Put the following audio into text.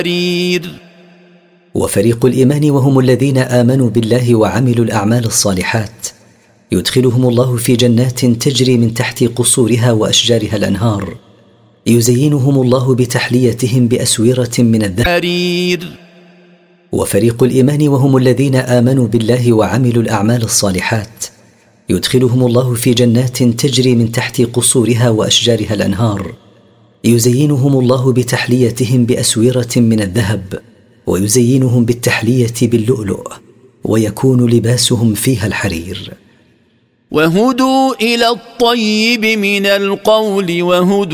وفريق الإيمان وهم الذين آمنوا بالله وعملوا الأعمال الصالحات يدخلهم الله في جنات تجري من تحت قصورها وأشجارها الأنهار، يزينهم الله بتحليتهم بأسورة من الذهب. وفريق الإيمان وهم الذين آمنوا بالله وعملوا الأعمال الصالحات يدخلهم الله في جنات تجري من تحت قصورها وأشجارها الأنهار، يزينهم الله بتحليتهم بأسورة من الذهب، ويزينهم بالتحلية باللؤلؤ، ويكون لباسهم فيها الحرير. وهدوا إلى الطيب من القول